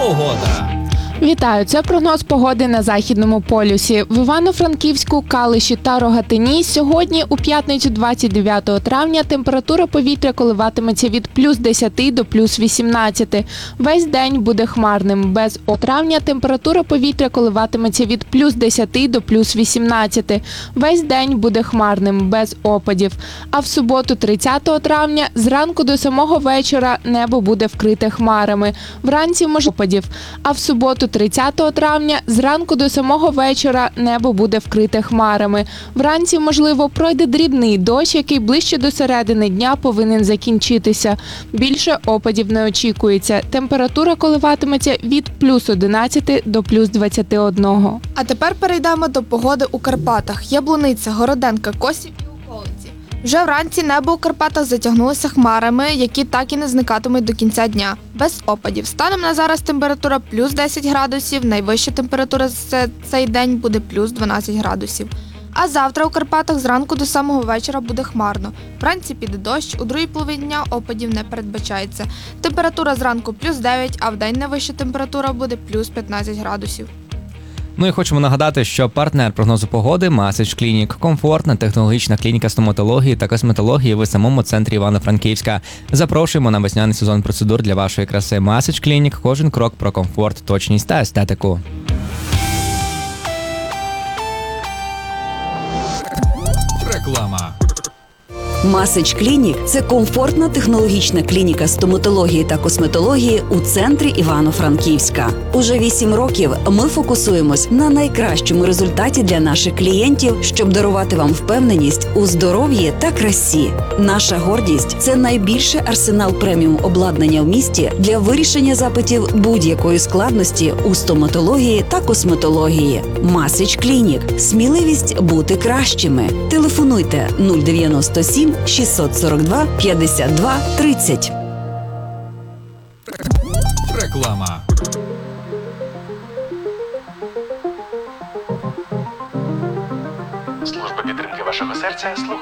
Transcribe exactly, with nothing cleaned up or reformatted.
Погода. Вітаю! Це прогноз погоди на Західному полюсі. В Івано-Франківську, Калиші та Рогатині сьогодні, у п'ятницю двадцять дев'ятого травня, температура повітря коливатиметься від плюс десяти до плюс вісімнадцяти. Весь день буде хмарним. Без о травня температура повітря коливатиметься від плюс десяти до плюс вісімнадцяти. Весь день буде хмарним, без опадів. А в суботу тридцятого травня зранку до самого вечора небо буде вкрите хмарами. Вранці може опадів. А в суботу тридцятого травня зранку до самого вечора небо буде вкрите хмарами. Вранці, можливо, пройде дрібний дощ, який ближче до середини дня повинен закінчитися. Більше опадів не очікується. Температура коливатиметься від плюс одинадцяти до плюс двадцяти одного. А тепер перейдемо до погоди у Карпатах. Яблуниця, Городенка, Косів і околиці. Вже вранці небо у Карпатах затягнулося хмарами, які так і не зникатимуть до кінця дня. Без опадів. Станом на зараз температура плюс десять градусів, найвища температура за цей день буде плюс дванадцять градусів. А завтра у Карпатах зранку до самого вечора буде хмарно. Вранці піде дощ, у другій половині дня опадів не передбачається. Температура зранку плюс дев'ять, а вдень найвища температура буде плюс п'ятнадцять градусів. Ну і хочемо нагадати, що партнер прогнозу погоди Message Clinic – комфортна технологічна клініка стоматології та косметології в самому центрі Івано-Франківська. Запрошуємо на весняний сезон процедур для вашої краси. Message Clinic – кожен крок про комфорт, точність та естетику. Реклама. Масич Клінік – це комфортна технологічна клініка стоматології та косметології у центрі Івано-Франківська. Уже вісім років ми фокусуємось на найкращому результаті для наших клієнтів, щоб дарувати вам впевненість у здоров'ї та красі. Наша гордість – це найбільший арсенал преміум обладнання в місті для вирішення запитів будь-якої складності у стоматології та косметології. Масич Клінік – сміливість бути кращими. Телефонуйте нуль дев'яносто сім шістсот сорок два п'ятдесят два тридцять. Реклама. Служба підтримки вашого серця